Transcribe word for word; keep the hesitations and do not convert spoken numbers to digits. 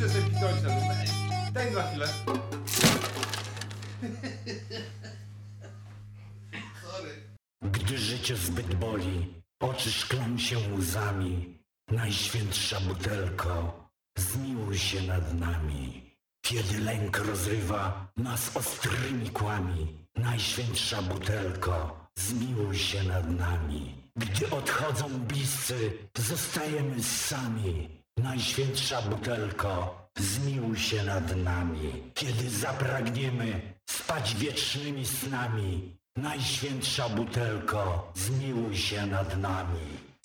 chcę sobie pitonąć na to. Daj, daj na chwilę. Sorry. Gdy życie zbyt boli, oczy szklą się łzami. Najświętsza butelko, zmiłuj się nad nami. Kiedy lęk rozrywa nas ostrymi kłami, najświętsza butelko, zmiłuj się nad nami. Gdy odchodzą bliscy, zostajemy sami. Najświętsza butelko, zmiłuj się nad nami. Kiedy zapragniemy spać wiecznymi snami, najświętsza butelko, zmiłuj się nad nami.